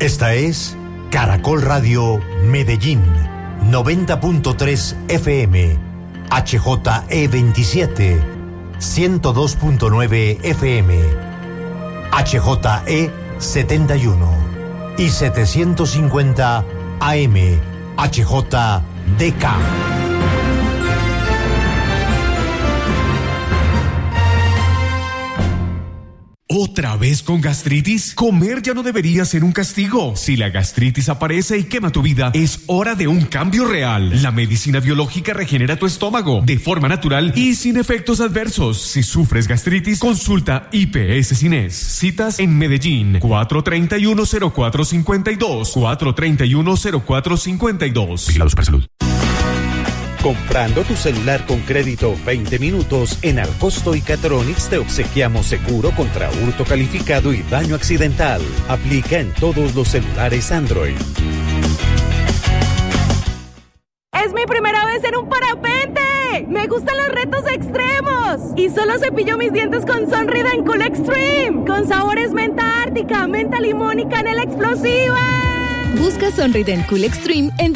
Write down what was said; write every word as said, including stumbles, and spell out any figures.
Esta es Caracol Radio Medellín, noventa punto tres F M, H J E veintisiete, ciento dos punto nueve F M, H J E setenta y uno y setecientos cincuenta A M, H J D K. ¿Otra vez con gastritis? Comer ya no debería ser un castigo. Si la gastritis aparece y quema tu vida, es hora de un cambio real. La medicina biológica regenera tu estómago de forma natural y sin efectos adversos. Si sufres gastritis, consulta I P S Cines. Citas en Medellín, cuatro treinta y uno cero cuatro cincuenta y dos, cuatro treinta y uno cero cuatro cincuenta y dos. Vigilado Supersalud. Comprando tu celular con crédito veinte minutos, en Alcosto y Catronics te obsequiamos seguro contra hurto calificado y daño accidental. Aplica en todos los celulares Android. ¡Es mi primera vez en un parapente! ¡Me gustan los retos extremos! Y solo cepillo mis dientes con Sonriden Cool Extreme, con sabores menta ártica, menta limón y canela explosiva. Busca Sonriden Cool Extreme en